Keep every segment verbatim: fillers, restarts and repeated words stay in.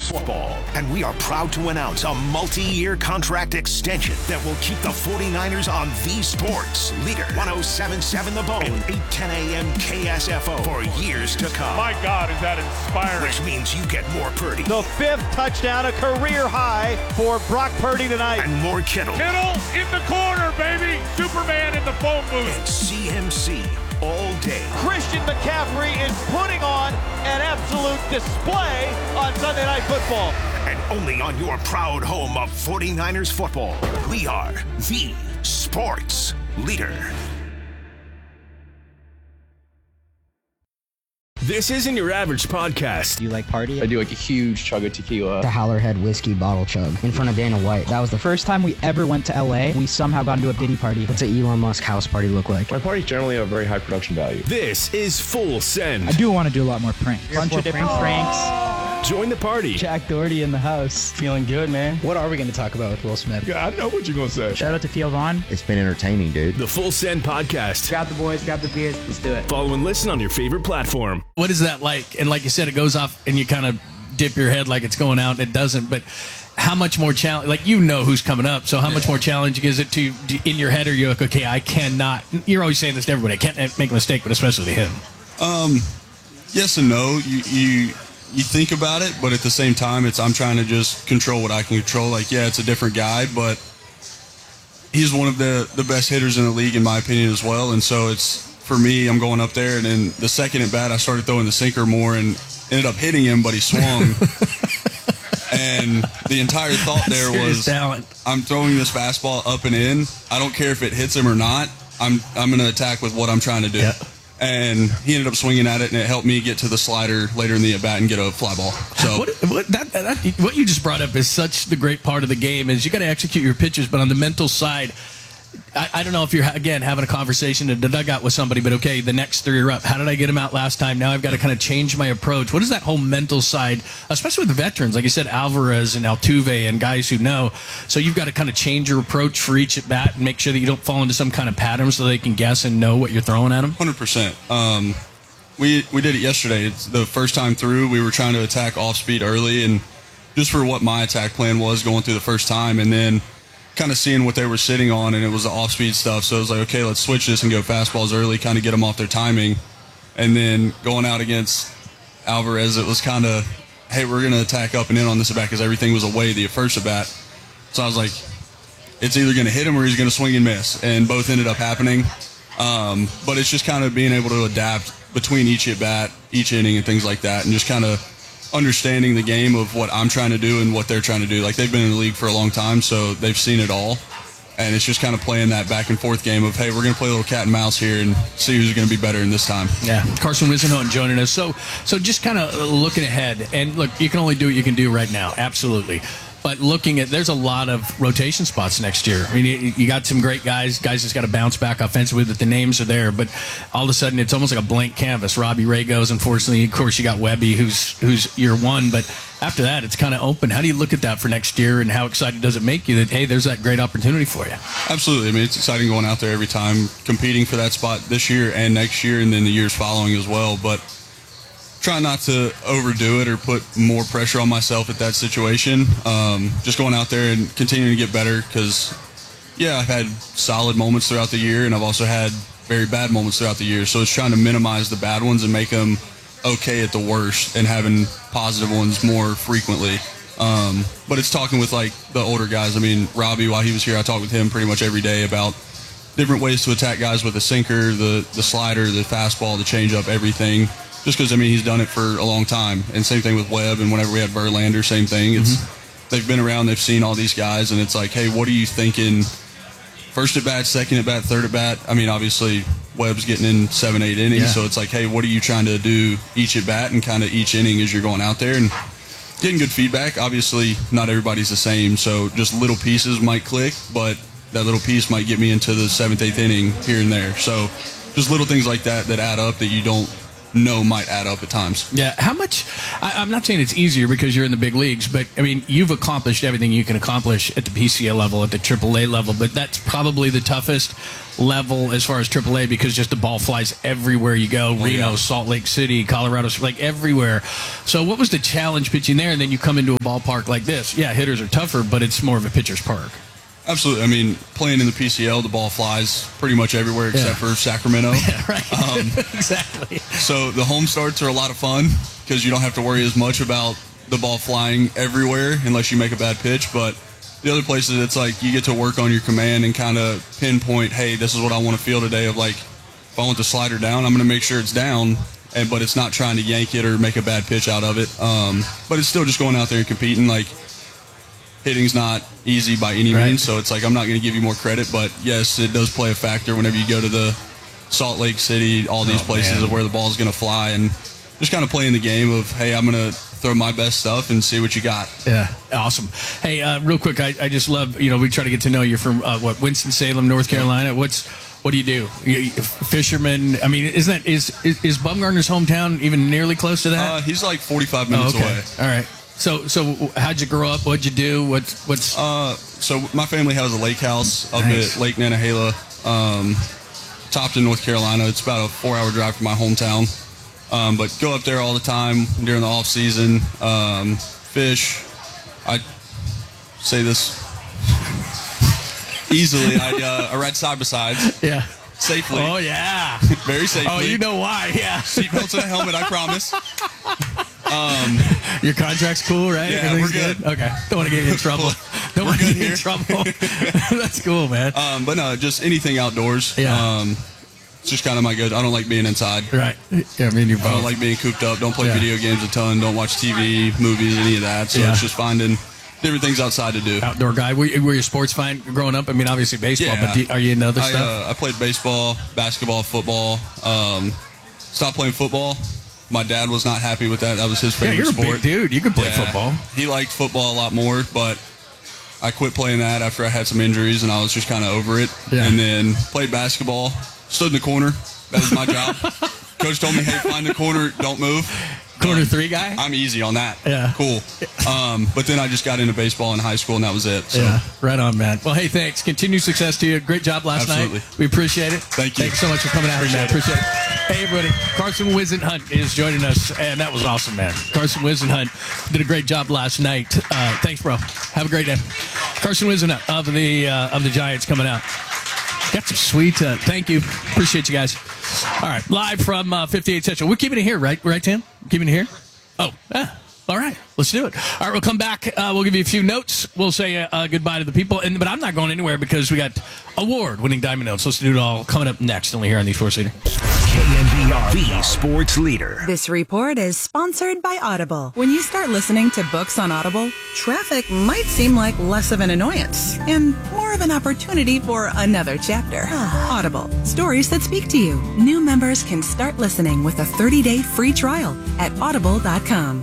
football. And we are proud to announce a multi-year contract extension that will keep the forty-niners on the sports leader. one oh seven point seven The Bone and eight ten a.m. K S F O for years to come. My God, is that inspiring. Which means you get more Purdy. The fifth touchdown, a career high for Brock Purdy tonight. And more Kittle. Kittle in the corner, baby. Superman in the phone booth. And C M C all day. Christian McCaffrey is putting on an absolute display on Sunday Night Football. And only on your proud home of forty-niners football, we are the sports leader. This isn't your average podcast. Do you like party? I do like a huge chug of tequila. The Howlerhead whiskey bottle chug in front of Dana White. That was the first time we ever went to L A. We somehow got into a Diddy party. What's an Elon Musk house party look like? My parties generally have very high production value. This is Full Send. I do want to do a lot more pranks. A bunch of different pranks. Join the party. Jack Doherty in the house. Feeling good, man. What are we going to talk about with Will Smith? Yeah, I know what you're going to say. Shout out to Theo Vaughn. It's been entertaining, dude. The Full Send Podcast. Grab the boys, grab the beers. Let's do it. Follow and listen on your favorite platform. What is that like? And like you said, it goes off and you kind of dip your head like it's going out and it doesn't. But how much more challenge? Like, you know who's coming up. So how much more challenging is it to, in your head? Are you like, okay, I cannot. You're always saying this to everybody. I can't make a mistake, but especially to him. Um, yes and no. You, you, you think about it, but at the same time, it's I'm trying to just control what I can control. Like, yeah, it's a different guy, but he's one of the, the best hitters in the league, in my opinion, as well. And so it's, for me, I'm going up there, and then the second at bat, I started throwing the sinker more and ended up hitting him, but he swung. And the entire thought there was, talent. I'm throwing this fastball up and in. I don't care if it hits him or not. I'm I'm going to attack with what I'm trying to do. Yeah. And he ended up swinging at it, and it helped me get to the slider later in the at bat and get a fly ball. So what, what, that, that, what you just brought up is such the great part of the game is you got to execute your pitches, but on the mental side, I, I don't know if you're, again, having a conversation in the dugout with somebody, but okay, the next three are up. How did I get him out last time? Now I've got to kind of change my approach. What is that whole mental side, especially with the veterans, like you said, Alvarez and Altuve and guys who know. So you've got to kind of change your approach for each at bat and make sure that you don't fall into some kind of pattern so they can guess and know what you're throwing at them. one hundred percent. Um, we, we did it yesterday. It's the first time through, we were trying to attack off speed early, and just for what my attack plan was going through the first time, and then kind of seeing what they were sitting on, and it was the off-speed stuff. So I was like, okay, let's switch this and go fastballs early, kind of get them off their timing. And then going out against Alvarez, it was kind of, hey, we're going to attack up and in on this at-bat because everything was away the first at-bat. So I was like, it's either going to hit him or he's going to swing and miss. And both ended up happening. Um, but it's just kind of being able to adapt between each at-bat, each inning, and things like that, and just kind of understanding the game of what I'm trying to do and what they're trying to do. Like, they've been in the league for a long time, so they've seen it all. And it's just kind of playing that back and forth game of, hey, we're going to play a little cat and mouse here and see who's going to be better in this time. Yeah, Carson Wisenhunt joining us. So, so just kind of looking ahead, and look, you can only do what you can do right now, absolutely. But looking at, there's a lot of rotation spots next year. I mean, you, you got some great guys, guys that's got to bounce back offensively, that the names are there, but all of a sudden it's almost like a blank canvas. Robbie Ray goes, unfortunately. Of course, you got Webby, who's who's year one, but after that, it's kind of open. How do you look at that for next year, and how excited does it make you that, hey, there's that great opportunity for you? Absolutely. I mean, it's exciting going out there every time, competing for that spot this year and next year, and then the years following as well. But try not to overdo it or put more pressure on myself at that situation. Um, just going out there and continuing to get better because, yeah, I've had solid moments throughout the year, and I've also had very bad moments throughout the year. So it's trying to minimize the bad ones and make them okay at the worst and having positive ones more frequently. Um, but it's talking with, like, the older guys. I mean, Robbie, while he was here, I talked with him pretty much every day about different ways to attack guys with the sinker, the, the slider, the fastball, the changeup, everything. Just because, I mean, he's done it for a long time. And same thing with Webb, and whenever we had Verlander, same thing. It's mm-hmm. They've been around, they've seen all these guys, and it's like, hey, what are you thinking? First at bat, second at bat, third at bat. I mean, obviously, Webb's getting in seven, eight innings, yeah. So it's like, hey, what are you trying to do each at bat and kind of each inning as you're going out there? And getting good feedback. Obviously, not everybody's the same, so just little pieces might click, but that little piece might get me into the seventh, eighth inning here and there. So just little things like that that add up that you don't know might add up at times. Yeah. How much? I, I'm not saying it's easier because you're in the big leagues, but I mean, you've accomplished everything you can accomplish at the P C L level, at the triple A level, but that's probably the toughest level as far as triple A because just the ball flies everywhere you go. Oh, Reno, yeah. Salt Lake City, Colorado, like everywhere. So what was the challenge pitching there? And then you come into a ballpark like this. Yeah, hitters are tougher, but it's more of a pitcher's park. Absolutely. I mean, playing in the P C L, the ball flies pretty much everywhere except Yeah. for Sacramento. Yeah, right. Um, exactly. So the home starts are a lot of fun because you don't have to worry as much about the ball flying everywhere unless you make a bad pitch. But the other places, it's like you get to work on your command and kind of pinpoint, hey, this is what I want to feel today. Of like, if I want the slider down, I'm going to make sure it's down, and but it's not trying to yank it or make a bad pitch out of it. Um, but it's still just going out there and competing. Like, hitting's not easy by any Right. means, so it's like I'm not going to give you more credit, but yes, it does play a factor whenever you go to the Salt Lake City, all these Oh, places man. of where the ball's going to fly, and just kind of playing the game of, hey, I'm going to throw my best stuff and see what you got. Yeah, awesome. Hey, uh, real quick, I, I just love, you know, we try to get to know you from, uh, what, Winston-Salem, North Carolina. What's, what do you do? You, you- fisherman, I mean, isn't that, is, is, is Bumgarner's hometown even nearly close to that? Uh, he's like forty-five Oh, minutes okay. away. All right. So, so how'd you grow up? What'd you do? What's, what's, Uh, so my family has a lake house up Nice. at Lake Nantahala, um, Topton, North Carolina. It's about a four-hour drive from my hometown. Um, but go up there all the time during the off season. Um, fish. I say this easily. I, uh, I ride side by sides yeah. safely, Oh, yeah. very safely. Oh, you know why. Yeah. Seatbelts and a helmet. I promise. Your contract's cool, right? Yeah, Everything's we're good. Okay. Don't want to get you in trouble. Don't want to good get you in here. trouble. That's cool, man. Um, but no, just anything outdoors. Yeah. Um, it's just kind of my good. I don't like being inside. Right. Yeah, me and you both. I don't like being cooped up. Don't play Yeah. video games a ton. Don't watch T V, movies, any of that. So Yeah. it's just finding different things outside to do. Outdoor guy. Were you, were you a sports fan growing up? I mean, obviously baseball, Yeah. but do, are you into other I, stuff? uh, I played baseball, basketball, football. Um, stopped playing football. My dad was not happy with that. That was his yeah, favorite you're a sport. big dude. You can play Yeah. football. He liked football a lot more, but I quit playing that after I had some injuries, and I was just kind of over it. Yeah. And then played basketball, stood in the corner. That was my job. Coach told me, hey, find the corner, don't move. Corner three guy? I'm easy on that. Yeah. Cool. Um, but then I just got into baseball in high school, and that was it. So. Yeah, right on, man. Well, hey, thanks. Continued success to you. Great job last Absolutely. night. We appreciate it. Thank you. Thanks so much for coming out here, man. Appreciate it. Hey, everybody. Carson Wisenhunt is joining us, and that was awesome, man. Carson Wisenhunt did a great job last night. Uh, thanks, bro. Have a great day. Carson Wisenhunt of the uh, of the Giants coming out. Got some sweet. Uh, thank you. Appreciate you guys. All right, live from uh, fifty-eight Central. We're keeping it here, right? Right, Tim? Keeping it here. Oh, yeah. All right, let's do it. All right, we'll come back. Uh, we'll give you a few notes. We'll say uh, uh, goodbye to the people. And but I'm not going anywhere because we got award-winning Diamond Notes. Let's do it all coming up next. Only here on the four-seater. K N B R, the sports leader. This report is sponsored by Audible. When you start listening to books on Audible, traffic might seem like less of an annoyance and more of an opportunity for another chapter. Audible, stories that speak to you. New members can start listening with a thirty-day free trial at audible dot com.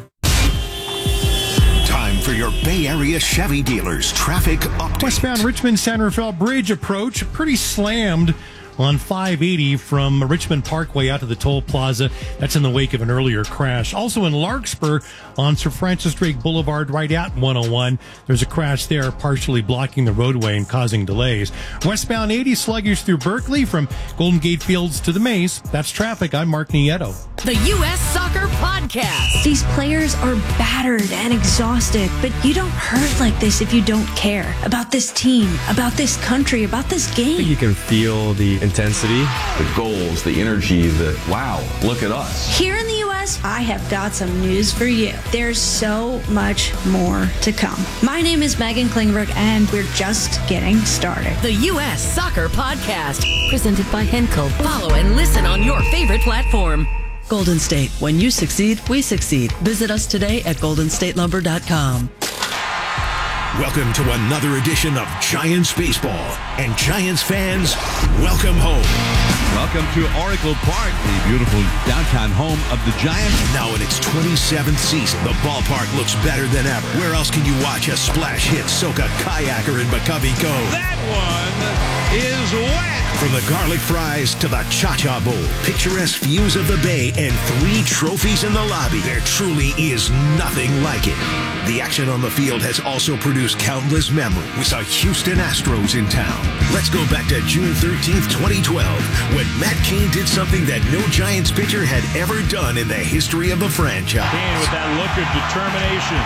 Time for your Bay Area Chevy dealers traffic update. Westbound Richmond Santa Fe Bridge approach pretty slammed on five eighty from Richmond Parkway out to the toll plaza. That's in the wake of an earlier crash. Also in Larkspur on Sir Francis Drake Boulevard right at one oh one. There's a crash there partially blocking the roadway and causing delays. Westbound eighty sluggish through Berkeley from Golden Gate Fields to the Maze. That's traffic. I'm Mark Nieto. The U S Soccer Podcast. These players are battered and exhausted, but you don't hurt like this if you don't care about this team, about this country, about this game. You can feel the intensity, the goals, the energy, the wow, look at us. Here in the U S, I have got some news for you. There's so much more to come. My name is Megan Klingberg, and we're just getting started. The U S Soccer Podcast, presented by Henkel. Follow and listen on your favorite platform. Golden State. When you succeed, we succeed. Visit us today at golden state lumber dot com. Welcome to another edition of Giants Baseball. And Giants fans, welcome home. Welcome to Oracle Park, the beautiful downtown home of the Giants. Now in its twenty-seventh season, the ballpark looks better than ever. Where else can you watch a splash hit soak a kayaker in McCovey Cove? That one is wet. From the garlic fries to the Cha-Cha Bowl, picturesque views of the bay, and three trophies in the lobby, there truly is nothing like it. The action on the field has also produced countless memories with the Houston Astros in town. Let's go back to June thirteenth, twenty twelve, when Matt Cain did something that no Giants pitcher had ever done in the history of the franchise. Cain with that look of determination.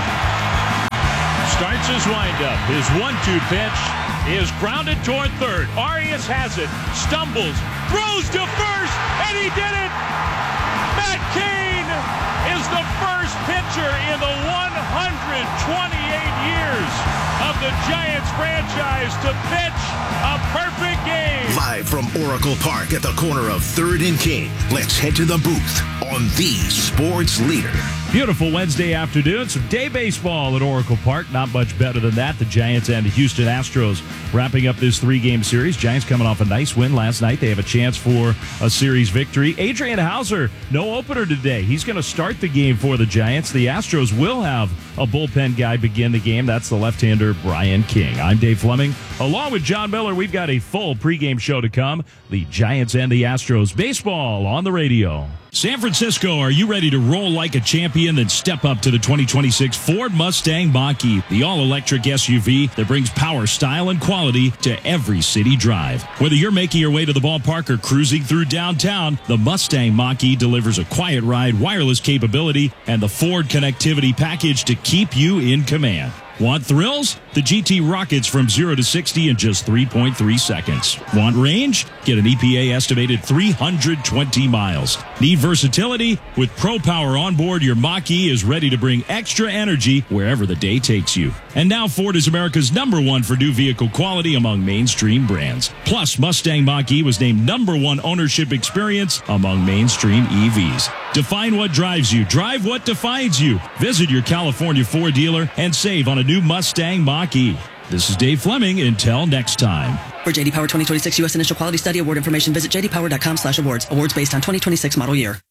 Starts his windup. His one two pitch is grounded toward third. Arias has it, stumbles, throws to first, and he did it! Matt Cain is the first pitcher in the one hundred twenty-eight years of the Giants franchise to pitch a perfect game. Live from Oracle Park at the corner of third and King, let's head to the booth on the Sports Leader. Beautiful Wednesday afternoon. Some day baseball at Oracle Park. Not much better than that. The Giants and the Houston Astros wrapping up this three-game series. Giants coming off a nice win last night. They have a chance for a series victory. Adrian Hauser, no opener today. He's going to start the game for the Giants. The Astros will have a bullpen guy begin the game. That's the left-hander Brian King. I'm Dave Fleming. Along with John Miller, we've got a full pregame show to come. The Giants and the Astros baseball on the radio. San Francisco, are you ready to roll like a champion? Then step up to the twenty twenty-six Ford Mustang Mach-E, the all-electric S U V that brings power, style, and quality to every city drive. Whether you're making your way to the ballpark or cruising through downtown, the Mustang Mach-E delivers a quiet ride, wireless capability, and the Ford connectivity package to keep you in command. Want thrills? The G T rockets from zero to sixty in just three point three seconds. Want range? Get an E P A estimated three hundred twenty miles. Need versatility? With Pro Power on board, your Mach-E is ready to bring extra energy wherever the day takes you. And now Ford is America's number one for new vehicle quality among mainstream brands. Plus, Mustang Mach-E was named number one ownership experience among mainstream E Vs. Define what drives you. Drive what defines you. Visit your California Ford dealer and save on a new Mustang Mach-E. This is Dave Fleming. Until next time. For J D Power twenty twenty-six U S Initial Quality Study Award information, visit j d power dot com slash awards. Awards based on twenty twenty-six model year.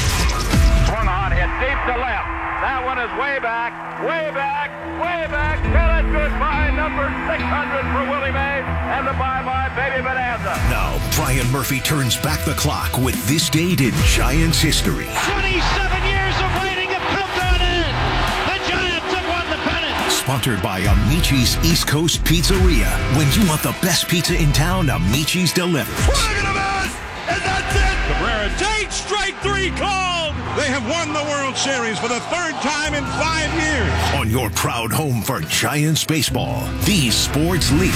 Swung on, hit deep to left. That one is way back, way back, way back. Till it's goodbye, number six hundred for Willie Mays, and the bye-bye baby bonanza. Now, Brian Murphy turns back the clock with this date in Giants history. twenty-seven years of waiting have come to an end. The Giants have won the pennant. Sponsored by Amici's East Coast Pizzeria. When you want the best pizza in town, Amici's delivers. Swing and a miss, and that's it. Cabrera takes strike three called. They have won the World Series for the third time in five years. On your proud home for Giants baseball, the Sports Leader.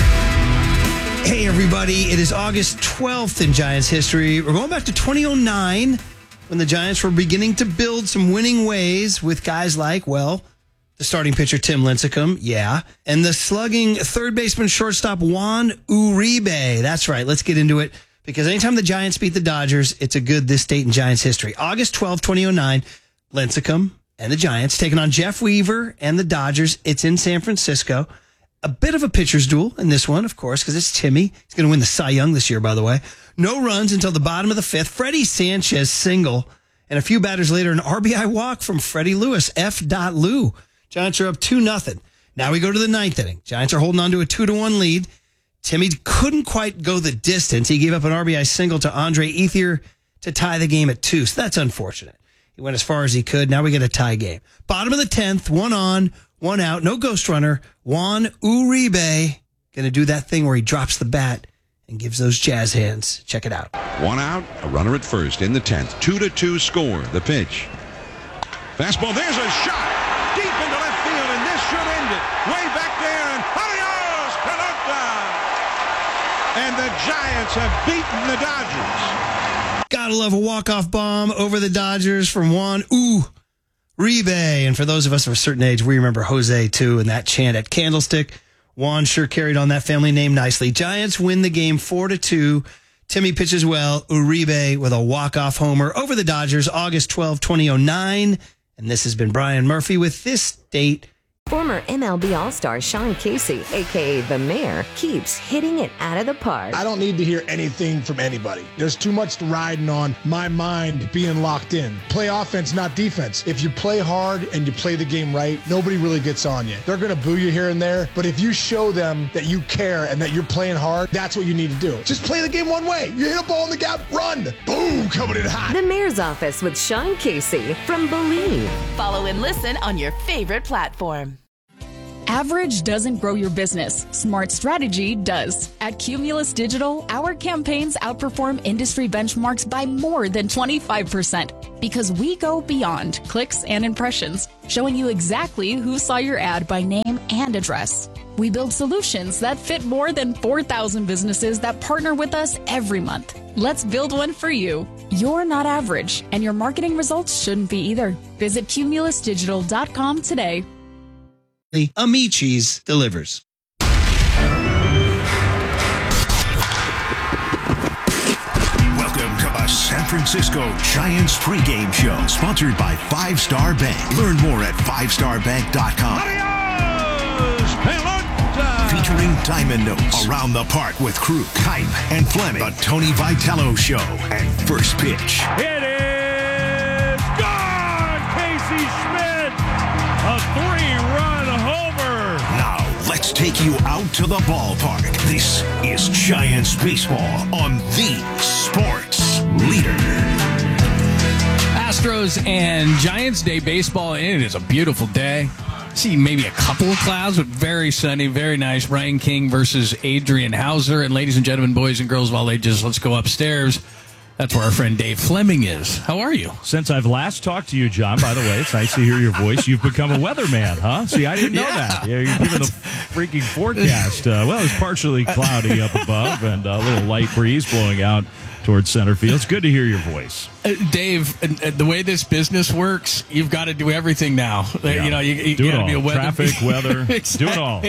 Hey, everybody. It is August twelfth in Giants history. We're going back to twenty oh nine when the Giants were beginning to build some winning ways with guys like, well, the starting pitcher Tim Lincecum, yeah, and the slugging third baseman shortstop Juan Uribe. That's right. Let's get into it, because anytime the Giants beat the Dodgers, it's a good this date in Giants history. August twelfth, twenty oh nine, Lincecum and the Giants taking on Jeff Weaver and the Dodgers. It's in San Francisco. A bit of a pitcher's duel in this one, of course, because it's Timmy. He's going to win the Cy Young this year, by the way. No runs until the bottom of the fifth. Freddie Sanchez single, and a few batters later, an R B I walk from Freddie Lewis. F. Lou. Giants are up two nothing. Now we go to the ninth inning. Giants are holding on to a two to one lead. Timmy couldn't quite go the distance. He gave up an R B I single to Andre Ethier to tie the game at two. So that's unfortunate. He went as far as he could. Now we get a tie game. Bottom of the tenth, one on, one out. No ghost runner. Juan Uribe going to do that thing where he drops the bat and gives those jazz hands. Check it out. One out, a runner at first in the tenth. Two to two score. The pitch. Fastball. There's a shot deep into left field, and this should end it. Way back there, and adios, Canucks! And the Giants have beaten the Dodgers. Gotta love a walk-off bomb over the Dodgers from Juan Uribe. And for those of us of a certain age, we remember Jose, too, and that chant at Candlestick. Juan sure carried on that family name nicely. Giants win the game four to two. Timmy pitches well. Uribe with a walk-off homer over the Dodgers, August twelfth, twenty oh nine. And this has been Brian Murphy with this date Former M L B All-Star Sean Casey, a k a. The Mayor, keeps hitting it out of the park. I don't need to hear anything from anybody. There's too much riding on my mind being locked in. Play offense, not defense. If you play hard and you play the game right, nobody really gets on you. They're going to boo you here and there, but if you show them that you care and that you're playing hard, that's what you need to do. Just play the game one way. You hit a ball in the gap, run. Boom, coming in hot. The Mayor's Office with Sean Casey from Believe. Follow and listen on your favorite platform. Average doesn't grow your business. Smart strategy does. At Cumulus Digital, our campaigns outperform industry benchmarks by more than twenty-five percent because we go beyond clicks and impressions, showing you exactly who saw your ad by name and address. We build solutions that fit more than four thousand businesses that partner with us every month. Let's build one for you. You're not average, and your marketing results shouldn't be either. Visit cumulus digital dot com today. Amici's delivers. Welcome to the San Francisco Giants pregame show, sponsored by Five Star Bank. Learn more at five star bank dot com. Featuring Diamond Notes, Around the Park with Krug, Hype, and Fleming, The Tony Vitello Show, and First Pitch. It is gone! Casey Schmidt, a three-run homer. Now, let's take you out to the ballpark. This is Giants baseball on the Sports Leader. Astros and Giants Day baseball, and it is a beautiful day. See maybe a couple of clouds, but very sunny, very nice. Brian King versus Adrian Hauser. And ladies and gentlemen, boys and girls of all ages, let's go upstairs. That's where our friend Dave Fleming is. How are you? Since I've last talked to you, John, by the way, it's nice to hear your voice. You've become a weatherman, huh? See, I didn't know yeah. that. Yeah, you're giving the freaking forecast. Uh, well, it's partially cloudy up above and a little light breeze blowing out towards center field. It's good to hear your voice. Uh, Dave, uh, the way this business works, you've got to do everything now. Yeah. You know, you, you do got it to all. be a weather Traffic, weather, exactly. do it all.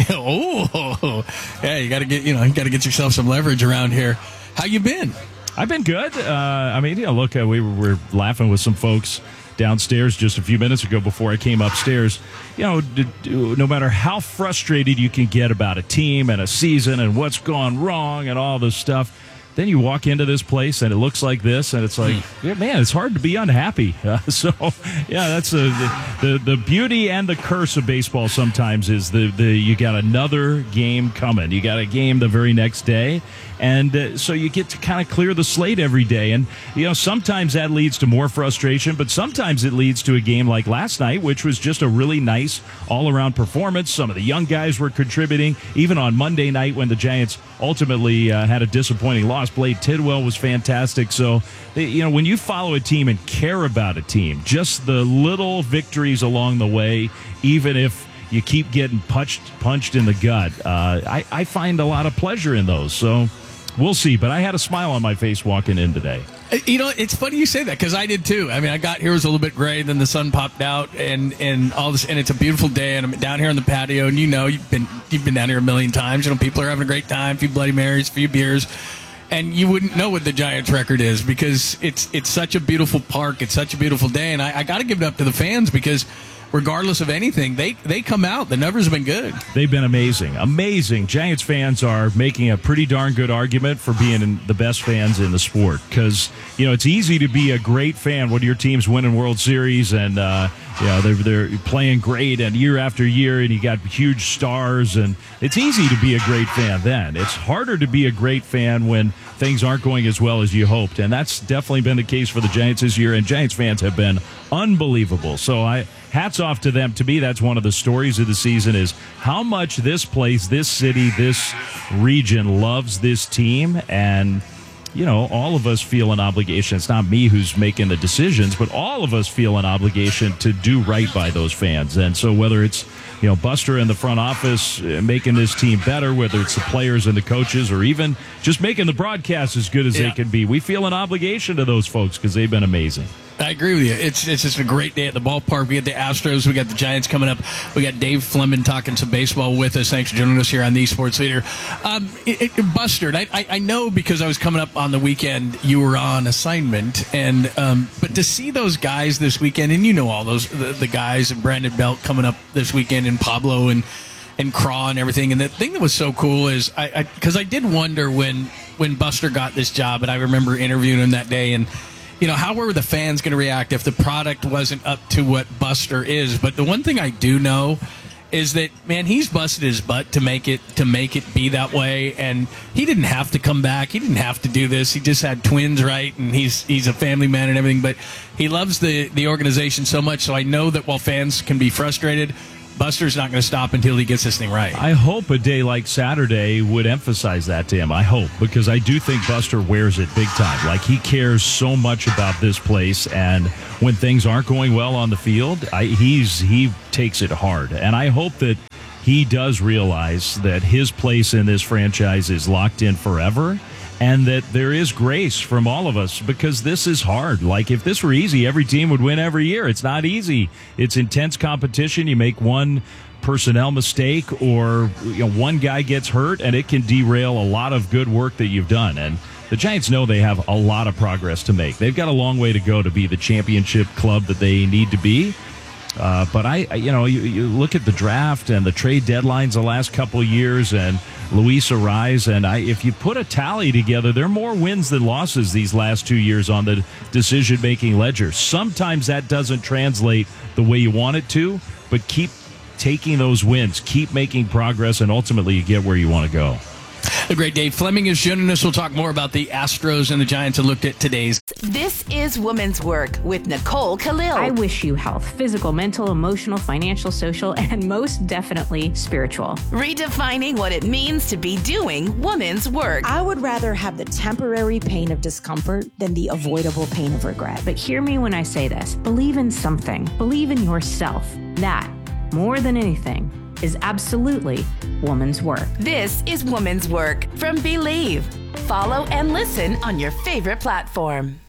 Oh, yeah, you got to get you know, you got to get yourself some leverage around here. How you been? I've been good. Uh, I mean, yeah, look, uh, we were, were laughing with some folks downstairs just a few minutes ago before I came upstairs. You know, d- d- no matter how frustrated you can get about a team and a season and what's gone wrong and all this stuff, then you walk into this place and it looks like this, and it's like, yeah, man, it's hard to be unhappy. Uh, so, yeah, that's a, the, the the beauty and the curse of baseball sometimes is the, the you got another game coming. You got a game the very next day, and uh, so you get to kind of clear the slate every day. And, you know, sometimes that leads to more frustration, but sometimes it leads to a game like last night, which was just a really nice all-around performance. Some of the young guys were contributing. Even on Monday night when the Giants ultimately uh, had a disappointing loss, Blade Tidwell was fantastic. So, you know, when you follow a team and care about a team, just the little victories along the way, even if you keep getting punched punched in the gut, uh, I, I find a lot of pleasure in those. So we'll see. But I had a smile on my face walking in today. You know, it's funny you say that because I did too. I mean, I got here, it was a little bit gray, then the sun popped out, and, and all this, and it's a beautiful day, and I'm down here on the patio, and you know, you've been you've been down here a million times. You know, people are having a great time, a few Bloody Marys, a few beers, and you wouldn't know what the Giants record is because it's it's such a beautiful park, it's such a beautiful day, and I, I got to give it up to the fans because regardless of anything, they they come out. The numbers have been good. They've been amazing. Amazing. Giants fans are making a pretty darn good argument for being the best fans in the sport because, you know, it's easy to be a great fan when your team's winning World Series and, uh, you know, they're, they're playing great and year after year and you got huge stars, and it's easy to be a great fan then. It's harder to be a great fan when things aren't going as well as you hoped, and that's definitely been the case for the Giants this year, and Giants fans have been unbelievable. So I hats off to them. To me, that's one of the stories of the season is how much this place, this city, this region loves this team. And, you know, all of us feel an obligation. It's not me who's making the decisions, but all of us feel an obligation to do right by those fans. And so whether it's, you know, Buster in the front office making this team better, whether it's the players and the coaches, or even just making the broadcast as good as yeah. they can be, we feel an obligation to those folks because they've been amazing. I agree with you. It's it's just a great day at the ballpark. We got the Astros. We got the Giants coming up. We got Dave Fleming talking some baseball with us. Thanks for joining us here on the Sports Leader. Um, it, it, Buster, I, I, I know because I was coming up on the weekend, you were on assignment. and um, But to see those guys this weekend, and you know all those, the, the guys, and Brandon Belt coming up this weekend, and Pablo and, and Craw and everything. And the thing that was so cool is, I because I, I did wonder when, when Buster got this job, and I remember interviewing him that day, and you know, how were the fans going to react if the product wasn't up to what Buster is? But the one thing I do know is that, man, he's busted his butt to make it to make it be that way, and he didn't have to come back. He didn't have to do this. He just had twins, right? And he's he's a family man and everything. But he loves the the organization so much. So I know that while fans can be frustrated, Buster's not going to stop until he gets this thing right. I hope a day like Saturday would emphasize that to him. I hope, because I do think Buster wears it big time. Like, he cares so much about this place, and when things aren't going well on the field, I, he's he takes it hard. And I hope that he does realize that his place in this franchise is locked in forever, and that there is grace from all of us, because this is hard. Like, if this were easy, every team would win every year. It's not easy. It's intense competition. You make one personnel mistake, or you know, one guy gets hurt, and it can derail a lot of good work that you've done. And the Giants know they have a lot of progress to make. They've got a long way to go to be the championship club that they need to be. Uh, but I, I, you know, you, you look at the draft and the trade deadlines the last couple of years, and Luis Arraez, and I, if you put a tally together, there are more wins than losses these last two years on the decision-making ledger. Sometimes that doesn't translate the way you want it to, but keep taking those wins, keep making progress, and ultimately you get where you want to go. The great Dave Fleming is joining us. We'll talk more about the Astros and the Giants and looked at today's. This is Women's Work with Nicole Khalil. I wish you health, physical, mental, emotional, financial, social, and most definitely spiritual. Redefining what it means to be doing women's work. I would rather have the temporary pain of discomfort than the avoidable pain of regret. But hear me when I say this. Believe in something. Believe in yourself. That, more than anything, is absolutely woman's work. This is Woman's Work from Believe. Follow and listen on your favorite platform.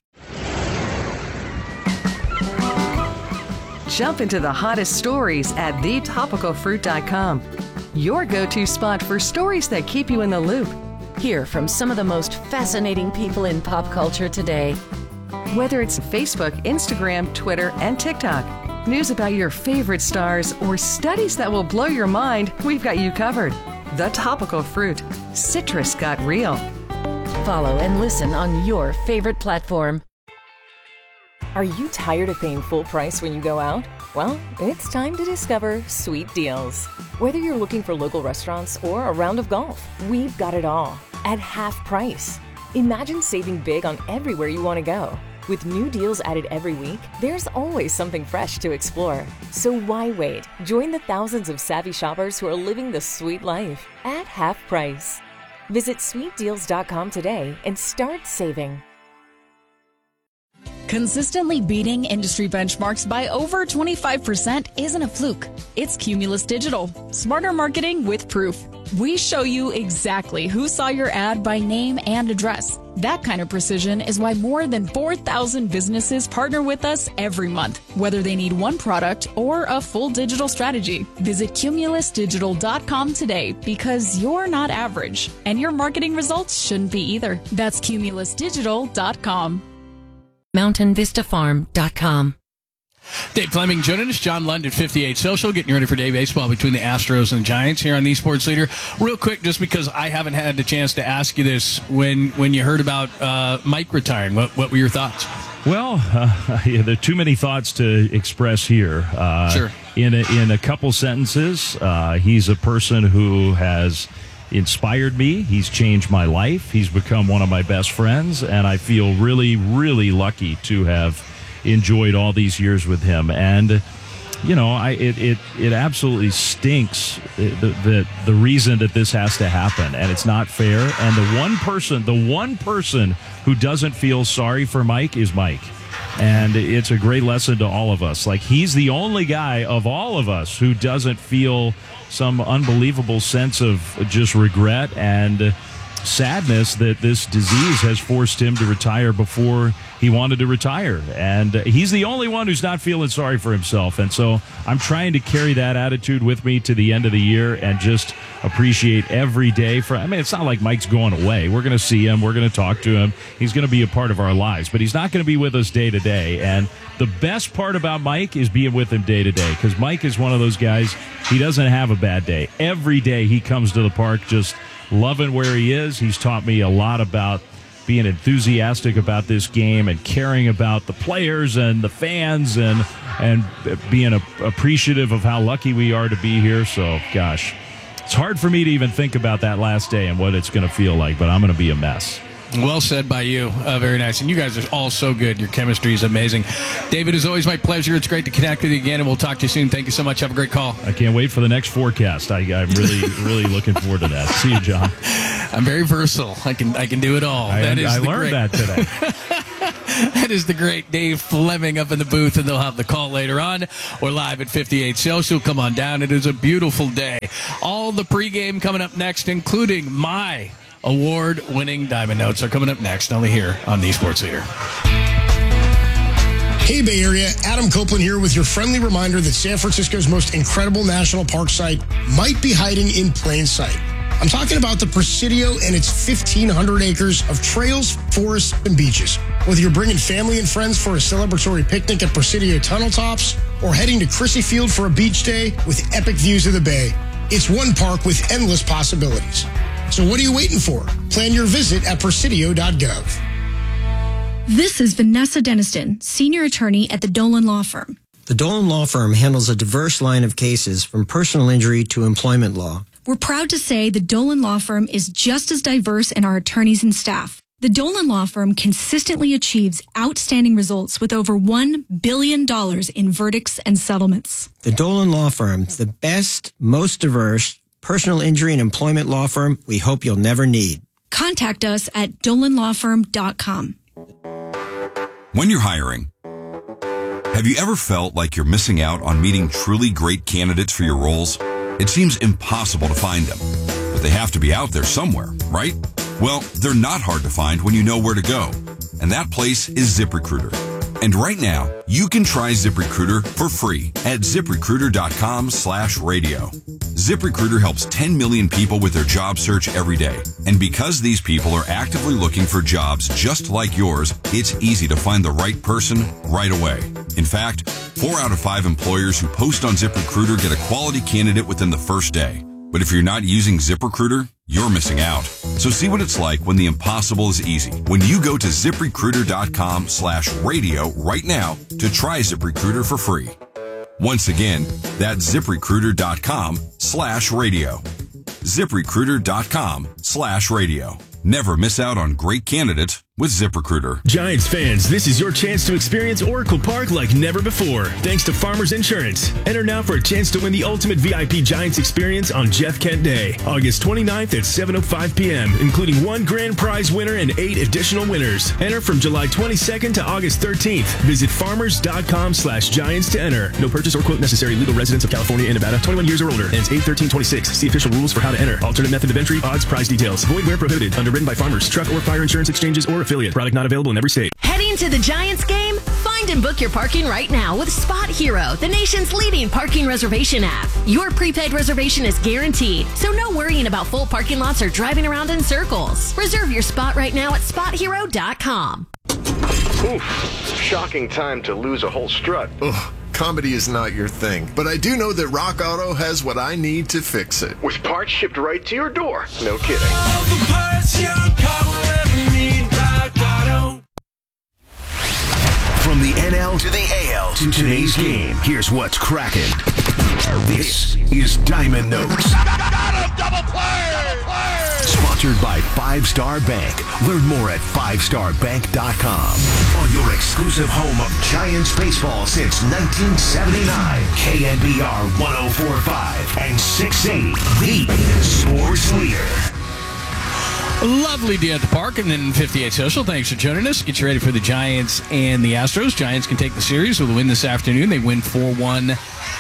Jump into the hottest stories at the topical fruit dot com. Your go-to spot for stories that keep you in the loop. Hear from some of the most fascinating people in pop culture today. Whether it's Facebook, Instagram, Twitter, and TikTok, news about your favorite stars, or studies that will blow your mind, we've got you covered. The Topical Fruit. Citrus got real. Follow and listen on your favorite platform. Are you tired of paying full price when you go out? Well, it's time to discover Sweet Deals. Whether you're looking for local restaurants or a round of golf, we've got it all at half price. Imagine saving big on everywhere you want to go. With new deals added every week, there's always something fresh to explore. So why wait? Join the thousands of savvy shoppers who are living the sweet life at half price. Visit sweet deals dot com today and start saving. Consistently beating industry benchmarks by over twenty-five percent isn't a fluke. It's Cumulus Digital. Smarter marketing with proof. We show you exactly who saw your ad by name and address. That kind of precision is why more than four thousand businesses partner with us every month, whether they need one product or a full digital strategy. Visit cumulus digital dot com today, because you're not average, and your marketing results shouldn't be either. That's cumulus digital dot com. mountain vista farm dot com. Dave Fleming joining us, John Lund at fifty-eight Social, getting ready for day baseball between the Astros and the Giants here on the Sports Leader. Real quick, just because I haven't had the chance to ask you this, when when you heard about uh, Mike retiring, what, what were your thoughts? Well, uh, yeah, there are too many thoughts to express here. Uh, sure. In a, in a couple sentences, uh, he's a person who has inspired me. He's changed my life. He's become one of my best friends, and I feel really, really lucky to have enjoyed all these years with him. And you know, I it it, it absolutely stinks that the, the reason that this has to happen, and it's not fair. And the one person the one person who doesn't feel sorry for Mike is Mike. And it's a great lesson to all of us. Like, he's the only guy of all of us who doesn't feel some unbelievable sense of just regret. And sadness that this disease has forced him to retire before he wanted to retire. And uh, he's the only one who's not feeling sorry for himself. And so I'm trying to carry that attitude with me to the end of the year and just appreciate every day. For I mean, it's not like Mike's going away. We're going to see him. We're going to talk to him. He's going to be a part of our lives, but he's not going to be with us day to day. And the best part about Mike is being with him day to day, because Mike is one of those guys, he doesn't have a bad day. Every day he comes to the park just loving where he is. He's taught me a lot about being enthusiastic about this game and caring about the players and the fans and and being a, appreciative of how lucky we are to be here. So, gosh, it's hard for me to even think about that last day and what it's going to feel like, but I'm going to be a mess. Well said by you. Uh, very nice. And you guys are all so good. Your chemistry is amazing. David, it's always my pleasure. It's great to connect with you again, and we'll talk to you soon. Thank you so much. Have a great call. I can't wait for the next forecast. I, I'm really, really looking forward to that. See you, John. I'm very versatile. I can I can do it all. I, that is I the learned great, that today. That is the great Dave Fleming up in the booth, and they'll have the call later on. We're live at fifty-eight Social. Come on down. It is a beautiful day. All the pregame coming up next, including my award-winning Diamond Notes, are coming up next, only here on the Sports Leader. Hey, Bay Area, Adam Copeland here with your friendly reminder that San Francisco's most incredible national park site might be hiding in plain sight. I'm talking about the Presidio and its fifteen hundred acres of trails, forests, and beaches. Whether you're bringing family and friends for a celebratory picnic at Presidio tunnel tops or heading to Crissy Field for a beach day with epic views of the bay, it's one park with endless possibilities. So what are you waiting for? Plan your visit at presidio dot gov. This is Vanessa Deniston, senior attorney at the Dolan Law Firm. The Dolan Law Firm handles a diverse line of cases from personal injury to employment law. We're proud to say the Dolan Law Firm is just as diverse in our attorneys and staff. The Dolan Law Firm consistently achieves outstanding results with over one billion dollars in verdicts and settlements. The Dolan Law Firm, the best, most diverse personal injury and employment law firm we hope you'll never need. Contact us at dolan law firm dot com. When you're hiring, have you ever felt like you're missing out on meeting truly great candidates for your roles? It seems impossible to find them, but they have to be out there somewhere, right? Well, they're not hard to find when you know where to go, and that place is ZipRecruiter. And right now, you can try ZipRecruiter for free at ZipRecruiter.com slash radio. ZipRecruiter helps ten million people with their job search every day. And because these people are actively looking for jobs just like yours, it's easy to find the right person right away. In fact, four out of five employers who post on ZipRecruiter get a quality candidate within the first day. But if you're not using ZipRecruiter, you're missing out. So see what it's like when the impossible is easy. When you go to ZipRecruiter.com slash radio right now to try ZipRecruiter for free. Once again, that's ZipRecruiter.com slash radio. ZipRecruiter.com slash radio. Never miss out on great candidates with ZipRecruiter. Giants fans, this is your chance to experience Oracle Park like never before, thanks to Farmers Insurance. Enter now for a chance to win the ultimate V I P Giants experience on Jeff Kent Day, August twenty-ninth at seven oh five p.m., including one grand prize winner and eight additional winners. Enter from July twenty-second to August thirteenth. Visit farmers.com slash giants to enter. No purchase or quote necessary. Legal residents of California and Nevada, twenty-one years or older. Ends eight thirteen twenty-six. See official rules for how to enter. Alternate method of entry, odds, prize details. Void where prohibited. Underwritten by Farmers, truck or fire insurance exchanges or affiliate. Product not available in every state. Heading to the Giants game? Find and book your parking right now with Spot Hero, the nation's leading parking reservation app. Your prepaid reservation is guaranteed, so no worrying about full parking lots or driving around in circles. Reserve your spot right now at spot hero dot com. Oof, shocking time to lose a whole strut. Ugh. Comedy is not your thing, but I do know that Rock Auto has what I need to fix it. With parts shipped right to your door. No kidding. All the parts your car will ever need, Rock Auto. From the N L to the A L to today's game, here's what's cracking. This is Diamond Notes. Double play! Sponsored by Five Star Bank. Learn more at five star bank dot com. On your exclusive home of Giants baseball since nineteen seventy-nine. K N B R one oh four point five and six eighty, the Sports Leader. Lovely day at the park and then fifty-eight Social. Thanks for joining us. Get you ready for the Giants and the Astros. Giants can take the series with a win this afternoon. They win four one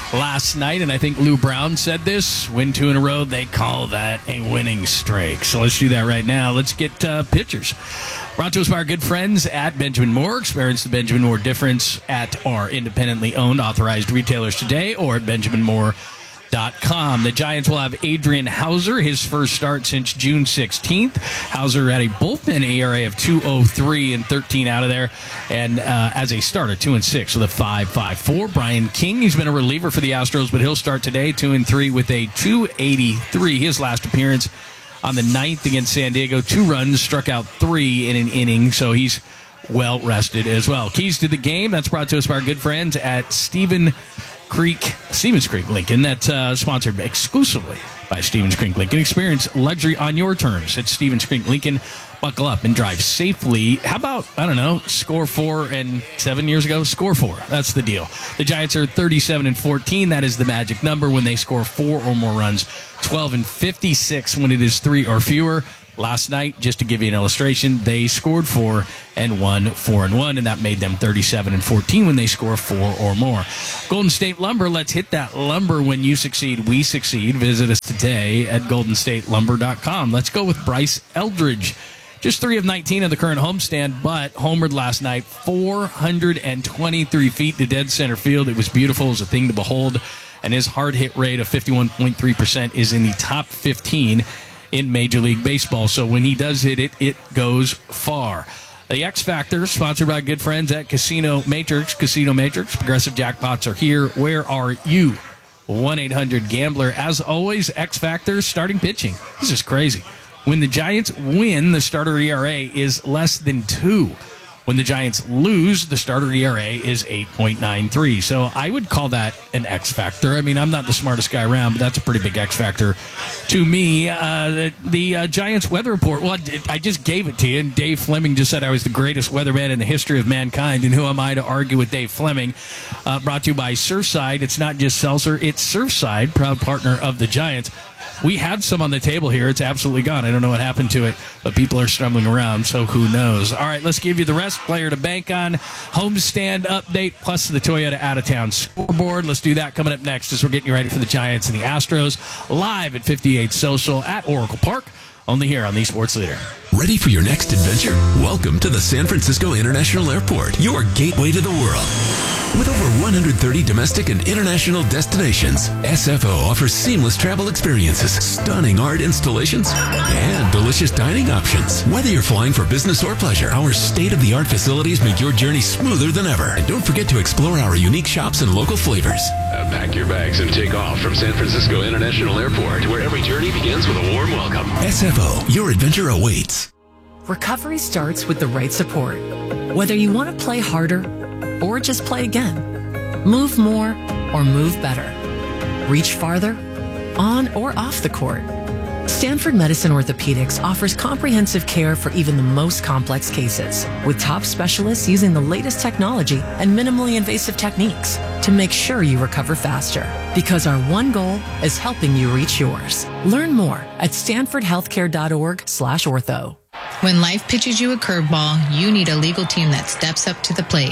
last night, and I think Lou Brown said this, win two in a row, they call that a winning streak. So let's do that right now. Let's get uh, pitchers. Brought to us by our good friends at Benjamin Moore. Experience the Benjamin Moore difference at our independently owned authorized retailers today or at benjamin moore dot com. The Giants will have Adrian Hauser, his first start since June sixteenth. Hauser had a bullpen A R A of two oh three and thirteen out of there, and uh, as a starter, two and six with a five point five four. Brian King, he's been a reliever for the Astros, but he'll start today, two and three with a two eighty-three. His last appearance on the ninth against San Diego, two runs, struck out three in an inning, so he's well rested as well. Keys to the game, that's brought to us by our good friends at Stephen Creek, Stevens Creek Lincoln. That's uh, sponsored exclusively by Stevens Creek Lincoln. Experience luxury on your terms at Stevens Creek Lincoln. Buckle up and drive safely. How about, I don't know, score four and seven years ago? Score four. That's the deal. The Giants are thirty-seven and fourteen. That is the magic number when they score four or more runs. twelve and fifty-six when it is three or fewer. Last night, just to give you an illustration, they scored four and won four and one, and that made them thirty-seven and fourteen when they score four or more. Golden State Lumber, let's hit that lumber. When you succeed, we succeed. Visit us today at golden state lumber dot com. Let's go with Bryce Eldridge. Just three of nineteen of the current homestand, but homered last night, four hundred twenty-three feet to dead center field. It was beautiful. It was a thing to behold, and his hard hit rate of fifty-one point three percent is in the top fifteen in Major League Baseball. So when he does hit it, it goes far. The X Factor, sponsored by good friends at Casino Matrix. Casino Matrix, progressive jackpots are here. Where are you? one eight hundred gambler. As always, X Factor, starting pitching. This is crazy. When the Giants win, the starter E R A is less than two. When the Giants lose, the starter E R A is eight point nine three. So I would call that an X factor. I mean, I'm not the smartest guy around, but that's a pretty big X factor to me. Uh, the the uh, Giants weather report, well, I just gave it to you, and Dave Fleming just said I was the greatest weatherman in the history of mankind, and who am I to argue with Dave Fleming? Uh, brought to you by Surfside. It's not just Seltzer, it's Surfside, proud partner of the Giants. We had some on the table here. It's absolutely gone. I don't know what happened to it, but people are stumbling around, so who knows? All right, let's give you the rest. Player to bank on, homestand update, plus the Toyota out-of-town scoreboard. Let's do that coming up next as we're getting you ready for the Giants and the Astros live at fifty-eight Social at Oracle Park, only here on the Sports Leader. Ready for your next adventure? Welcome to the San Francisco International Airport, your gateway to the world. With over one hundred thirty domestic and international destinations, S F O offers seamless travel experiences, stunning art installations, and delicious dining options. Whether you're flying for business or pleasure, our state-of-the-art facilities make your journey smoother than ever. And don't forget to explore our unique shops and local flavors. Uh, pack your bags and take off from San Francisco International Airport, where every journey begins with a warm welcome. S F O, your adventure awaits. Recovery starts with the right support. Whether you want to play harder or just play again, move more or move better, reach farther, on or off the court. Stanford Medicine Orthopedics offers comprehensive care for even the most complex cases, with top specialists using the latest technology and minimally invasive techniques to make sure you recover faster. Because our one goal is helping you reach yours. Learn more at stanford healthcare dot org slash ortho. When life pitches you a curveball, you need a legal team that steps up to the plate.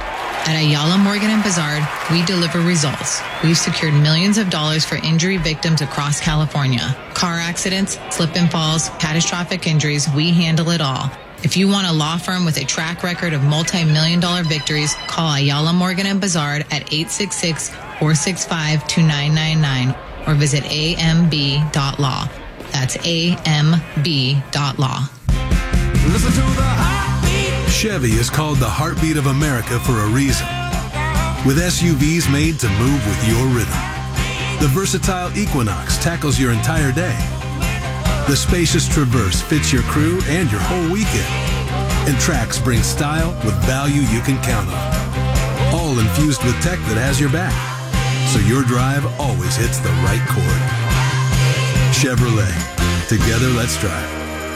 At Ayala Morgan and Bazard, we deliver results. We've secured millions of dollars for injury victims across California. Car accidents, slip and falls, catastrophic injuries, we handle it all. If you want a law firm with a track record of multi-million dollar victories, call Ayala Morgan and Bazard at eight six six, four six five, two nine nine nine or visit A M B dot law. That's A M B dot law. Listen to the heartbeat. Chevy is called the heartbeat of America for a reason. With S U Vs made to move with your rhythm. The versatile Equinox tackles your entire day. The spacious Traverse fits your crew and your whole weekend. And Trax brings style with value you can count on. All infused with tech that has your back. So your drive always hits the right chord. Chevrolet. Together, let's drive.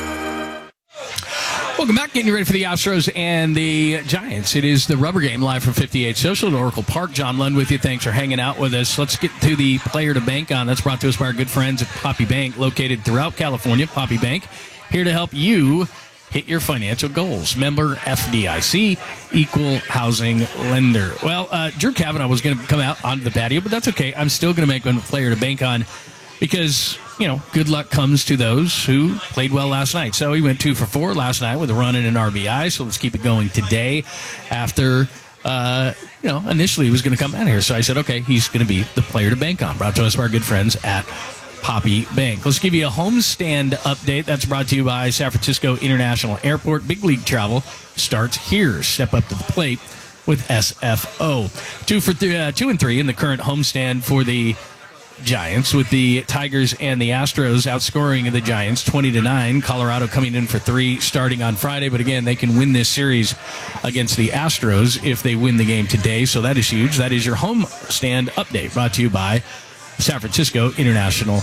Welcome back. Getting you ready for the Astros and the Giants. It is the Rubber Game live from fifty-eight Social at Oracle Park. John Lund with you. Thanks for hanging out with us. Let's get to the player to bank on. That's brought to us by our good friends at Poppy Bank, located throughout California. Poppy Bank, here to help you hit your financial goals. Member F D I C, equal housing lender. Well, uh, Drew Kavanaugh was going to come out onto the patio, but that's okay. I'm still going to make one player to bank on because, you know, good luck comes to those who played well last night. So he went two for four last night with a run and an R B I. So let's keep it going today after, uh, you know, initially he was going to come out here. So I said, okay, he's going to be the player to bank on. Brought to us by our good friends at Poppy Bank. Let's give you a homestand update. That's brought to you by San Francisco International Airport. Big league travel starts here. Step up to the plate with S F O. Two for th- uh, two and three in the current homestand for the Giants, with the Tigers and the Astros outscoring the Giants twenty to nine. Colorado coming in for three starting on Friday, but again, they can win this series against the Astros if they win the game today. So that is huge. That is your homestand update, brought to you by San Francisco International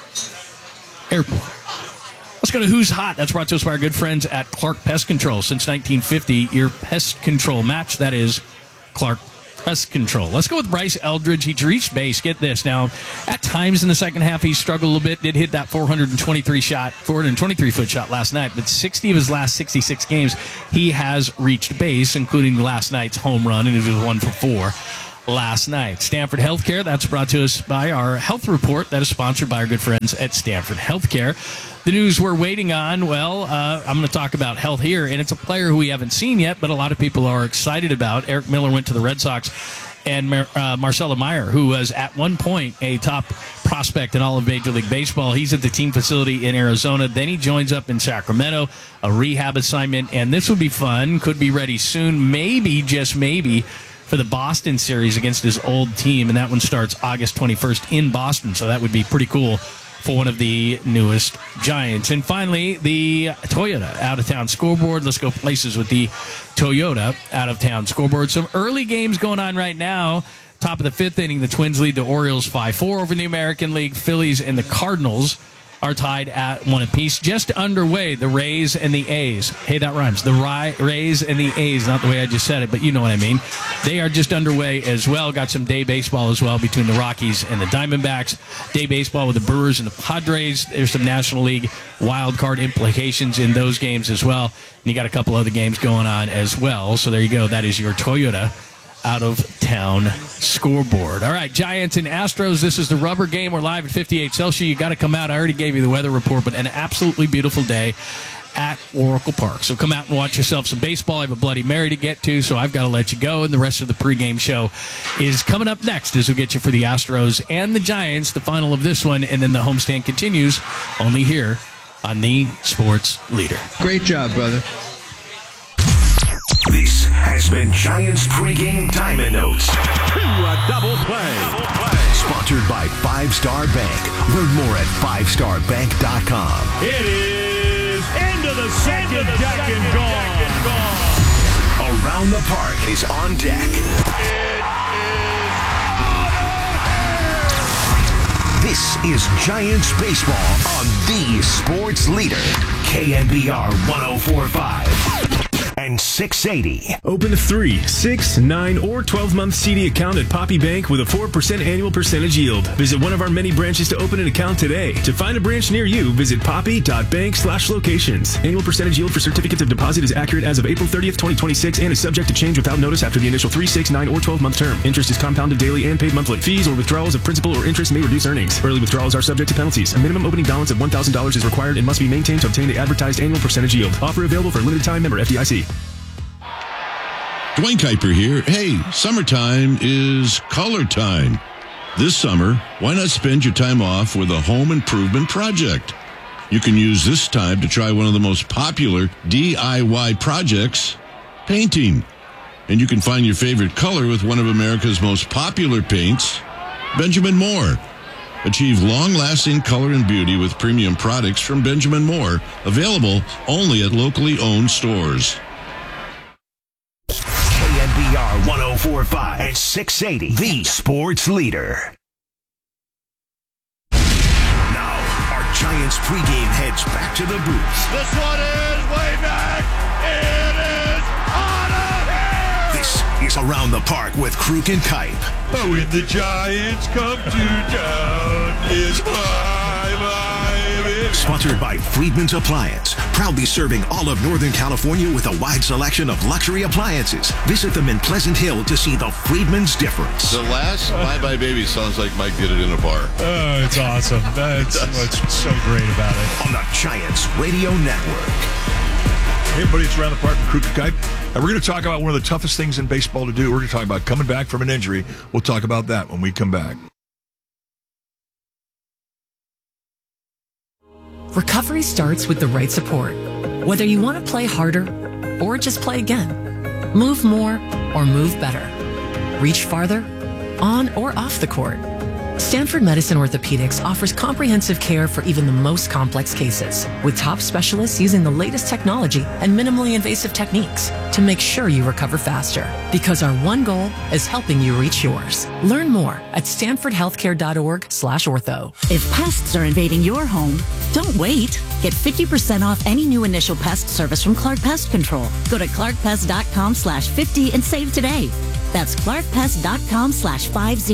Airport. Let's go to Who's Hot. That's brought to us by our good friends at Clark Pest Control. Since nineteen fifty, your pest control match, that is Clark Pest Control. Let's go with Bryce Eldridge. He reached base. Get this. Now, at times in the second half, he struggled a little bit. Did hit that four hundred twenty-three shot, four hundred twenty-three foot shot last night. But sixty of his last sixty-six games, he has reached base, including last night's home run, and it was one for four last night. Stanford Healthcare, that's brought to us by our health report that is sponsored by our good friends at Stanford Healthcare. The news we're waiting on, well, uh, I'm going to talk about health here, and it's a player who we haven't seen yet, but a lot of people are excited about. Eric Miller went to the Red Sox, and Mar- uh, Marcelo Meyer, who was at one point a top prospect in all of Major League Baseball. He's at the team facility in Arizona. Then he joins up in Sacramento, a rehab assignment, and this would be fun. Could be ready soon, maybe, just maybe, for the Boston series against his old team, and that one starts August twenty-first in Boston, so that would be pretty cool for one of the newest Giants. And finally, the Toyota out-of-town scoreboard. Let's go places with the Toyota out-of-town scoreboard. Some early games going on right now. Top of the fifth inning, the Twins lead the Orioles five four over the American League. Phillies and the Cardinals are tied at one apiece. Just underway, the Rays and the A's. Hey, that rhymes. The Ry- Rays and the A's, not the way I just said it, but you know what I mean. They are just underway as well. Got some day baseball as well between the Rockies and the Diamondbacks. Day baseball with the Brewers and the Padres. There's some National League wild card implications in those games as well. And you got a couple other games going on as well. So there you go. That is your Toyota out-of-town scoreboard. All right, Giants and Astros. This is the rubber game. We're live at fifty-eight Celsius. You got to come out. I already gave you the weather report, but an absolutely beautiful day at Oracle Park. So come out and watch yourself some baseball. I have a Bloody Mary to get to, so I've got to let you go. And the rest of the pregame show is coming up next as we get you for the Astros and the Giants, the final of this one, and then the homestand continues only here on the Sports Leader. Great job, brother. This has been Giants pregame Diamond Notes. To a double play. Double play. Sponsored by Five Star Bank. Learn more at five star bank dot com. It is into the second deck and gone. Around the Park is on deck. It is on air. This is Giants baseball on the Sports Leader. K N B R one oh four point five. And six eighty. Open a three, six, nine, or twelve-month C D account at Poppy Bank with a four percent annual percentage yield. Visit one of our many branches to open an account today. To find a branch near you, visit poppy.bank slash locations. Annual percentage yield for certificates of deposit is accurate as of April thirtieth, twenty twenty-six and is subject to change without notice after the initial three, six, nine, or twelve-month term. Interest is compounded daily and paid monthly. Fees or withdrawals of principal or interest may reduce earnings. Early withdrawals are subject to penalties. A minimum opening balance of one thousand dollars is required and must be maintained to obtain the advertised annual percentage yield. Offer available for a limited time. Member F D I C. Dwayne Kuiper here. Hey, summertime is color time. This summer, why not spend your time off with a home improvement project? You can use this time to try one of the most popular D I Y projects, painting. And you can find your favorite color with one of America's most popular paints, Benjamin Moore. Achieve long-lasting color and beauty with premium products from Benjamin Moore, available only at locally owned stores. K N B R one oh four point five and six eighty, the Sports Leader. Now, our Giants pregame heads back to the booth. This one is way back. It is on air. This is Around the Park with Kruk and Kipe. Oh, when the Giants come to town, it's my, my, it's Sponsored by Friedman's Appliance, proudly serving all of Northern California with a wide selection of luxury appliances. Visit them in Pleasant Hill to see the Friedman's difference. The last Bye Bye Baby sounds like Mike did it in a bar. Oh, it's awesome. That's what's so great about it. On the Giants Radio Network. Hey, everybody, it's Around the Park with Krug and Kuip. And we're going to talk about one of the toughest things in baseball to do. We're going to talk about coming back from an injury. We'll talk about that when we come back. Recovery starts with the right support. Whether you want to play harder or just play again, move more or move better, reach farther, on or off the court. Stanford Medicine Orthopedics offers comprehensive care for even the most complex cases, with top specialists using the latest technology and minimally invasive techniques to make sure you recover faster. Because our one goal is helping you reach yours. Learn more at stanford healthcare dot org slash ortho. If pests are invading your home, don't wait. Get fifty percent off any new initial pest service from Clark Pest Control. Go to clark pest dot com slash fifty and save today. That's clark pest dot com slash fifty.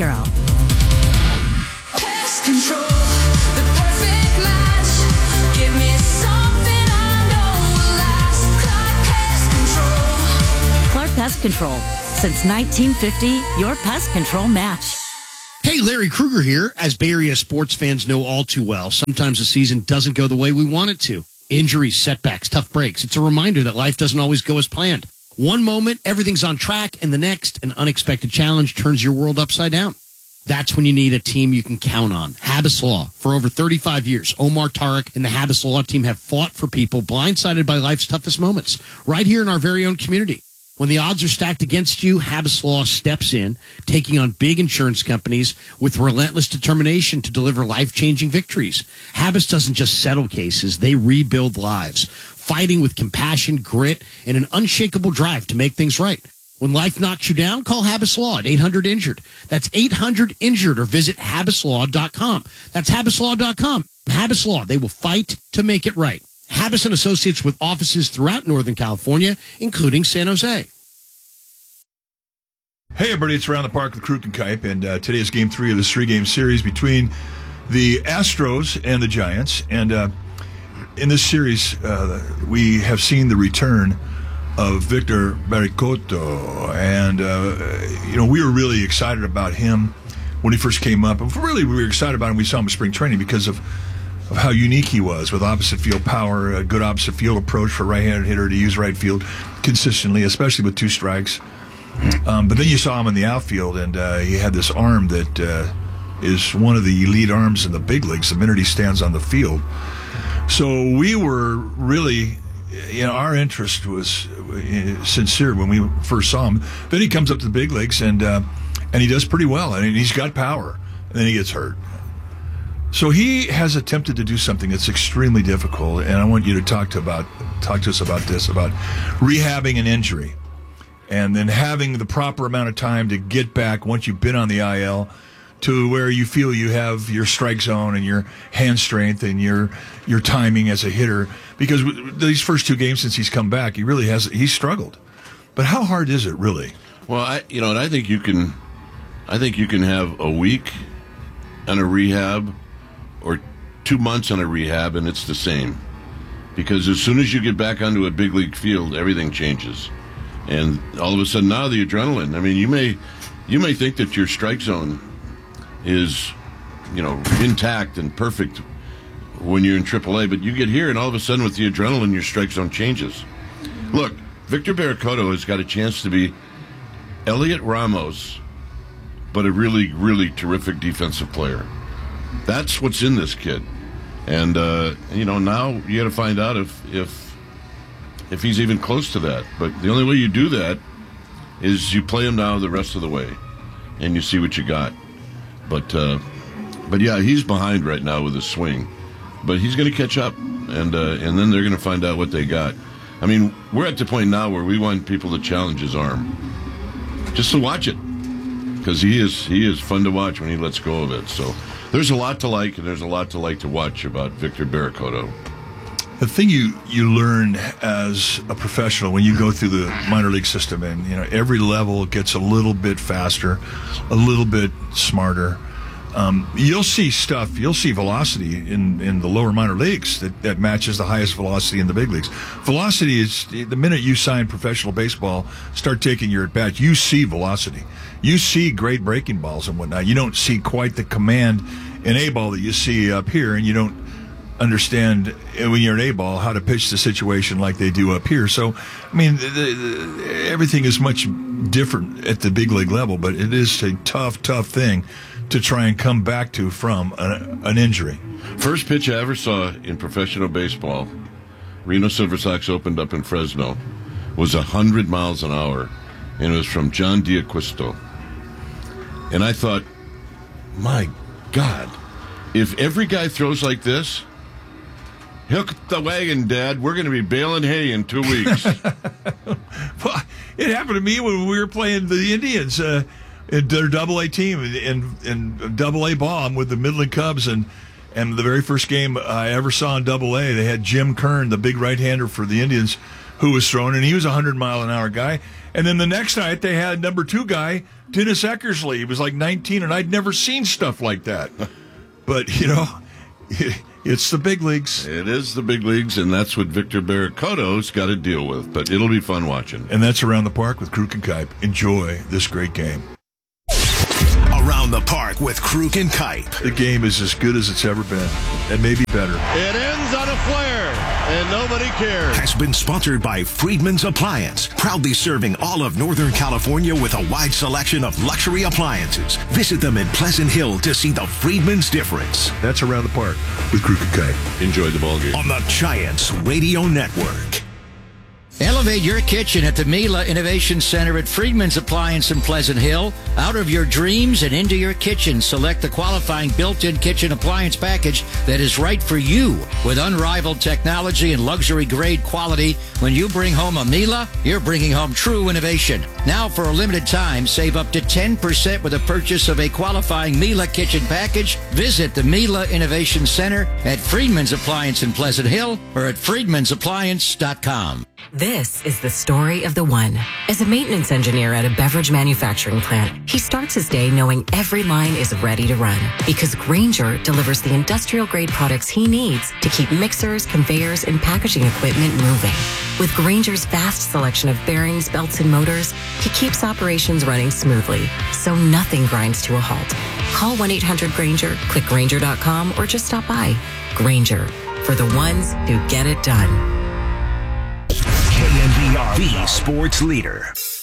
Pest control, the perfect match. Give me something I know will last. Clark Pest Control. Clark Pest Control. Since nineteen fifty, your pest control match. Hey, Larry Krueger here. As Bay Area sports fans know all too well, sometimes the season doesn't go the way we want it to. Injuries, setbacks, tough breaks. It's a reminder that life doesn't always go as planned. One moment, everything's on track, and the next, an unexpected challenge turns your world upside down. That's when you need a team you can count on. Habas Law. For over thirty-five years, Omar Tariq and the Habas Law team have fought for people blindsided by life's toughest moments, right here in our very own community. When the odds are stacked against you, Habas Law steps in, taking on big insurance companies with relentless determination to deliver life-changing victories. Habas doesn't just settle cases, they rebuild lives, fighting with compassion, grit, and an unshakable drive to make things right. When life knocks you down, call Habas Law at eight hundred injured. That's eight hundred injured, or visit habas law dot com. That's habas law dot com. Habas Law, they will fight to make it right. Habas and Associates with offices throughout Northern California, including San Jose. Hey, everybody, it's Around the Park with Krug and Kuip, and uh, today is game three of this three-game series between the Astros and the Giants. And uh, in this series, uh, we have seen the return of Victor Baricotto, and uh, you know, we were really excited about him when he first came up. And really, we were excited about him. We saw him in spring training because of, of how unique he was, with opposite field power, a good opposite field approach for a right-handed hitter to use right field consistently, especially with two strikes. Um, but then you saw him in the outfield, and uh, he had this arm that uh, is one of the elite arms in the big leagues the minute he stands on the field. So we were really, you know, our interest was sincere when we first saw him. Then he comes up to the big leagues, and uh, and he does pretty well, and he's got power. And then he gets hurt. So he has attempted to do something that's extremely difficult, and I want you to talk to about talk to us about this, about rehabbing an injury, and then having the proper amount of time to get back once you've been on the I L to where you feel you have your strike zone and your hand strength and your your timing as a hitter. Because these first two games since he's come back, he really has he's struggled. But how hard is it really? Well, I you know, and I think you can, I think you can have a week on a rehab, or two months on a rehab, and it's the same. Because as soon as you get back onto a big league field, everything changes. And all of a sudden now the adrenaline, I mean, you may you may think that your strike zone is, you know, intact and perfect when you're in triple A, but you get here and all of a sudden with the adrenaline, your strike zone changes. Look, Victor Baricotto has got a chance to be Elliot Ramos, but a really, really terrific defensive player. That's what's in this kid. And, uh, you know, now you got to find out if, if if he's even close to that. But the only way you do that is you play him now the rest of the way, and you see what you got. But, uh, but yeah, he's behind right now with his swing. But he's going to catch up, and uh, and then they're going to find out what they got. I mean, we're at the point now where we want people to challenge his arm, just to watch it, because he is he is fun to watch when he lets go of it. So there's a lot to like, and there's a lot to like to watch about Victor Baricotto. The thing you, you learn as a professional when you go through the minor league system, and you know every level gets a little bit faster, a little bit smarter. Um, you'll see stuff, you'll see velocity in, in the lower minor leagues that, that matches the highest velocity in the big leagues. Velocity is, the minute you sign professional baseball, start taking your at-bat, you see velocity. You see great breaking balls and whatnot. You don't see quite the command in A-ball that you see up here, and you don't understand when you're in A-ball how to pitch the situation like they do up here. So, I mean, the, the, everything is much different at the big league level, but it is a tough, tough thing to try and come back to from a, an injury. First pitch I ever saw in professional baseball, Reno Silver Sox opened up in Fresno, was one hundred miles an hour, and it was from John D'Acquisto. And I thought, my God, if every guy throws like this, hook the wagon, Dad. We're going to be baling hay in two weeks. Well, it happened to me when we were playing the Indians. Uh, Their double A team in in double A ball with the Midland Cubs, and and the very first game I ever saw in double A, they had Jim Kern, the big right-hander for the Indians, who was throwing, and he was a hundred mile an hour guy. And then the next night they had number two guy, Dennis Eckersley. He was like nineteen, and I'd never seen stuff like that. But you know, it's the big leagues. It is the big leagues, and that's what Victor Barracoto's got to deal with. But it'll be fun watching. And that's Around the Park with Kruk and Kipe. Enjoy this great game. Around the Park with Kruk and Kipe. The game is as good as it's ever been, and maybe better. It ends on a flare, and nobody cares. Has been sponsored by Friedman's Appliance, proudly serving all of Northern California with a wide selection of luxury appliances. Visit them in Pleasant Hill to see the Friedman's difference. That's Around the Park with Kruk and Kipe. Enjoy the ball game on the Giants Radio Network. Elevate your kitchen at the Mila Innovation Center at Friedman's Appliance in Pleasant Hill. Out of your dreams and into your kitchen, select the qualifying built-in kitchen appliance package that is right for you. With unrivaled technology and luxury-grade quality, when you bring home a Mila, you're bringing home true innovation. Now, for a limited time, save up to ten percent with a purchase of a qualifying Mila kitchen package. Visit the Mila Innovation Center at Friedman's Appliance in Pleasant Hill or at friedmans appliance dot com. This is the story of the one. As a maintenance engineer at a beverage manufacturing plant, he starts his day knowing every line is ready to run because Grainger delivers the industrial-grade products he needs to keep mixers, conveyors, and packaging equipment moving. With Grainger's vast selection of bearings, belts, and motors, he keeps operations running smoothly, so nothing grinds to a halt. Call one eight hundred Grainger, click Grainger dot com, or just stop by. Grainger, for the ones who get it done. K N B R, the sports leader.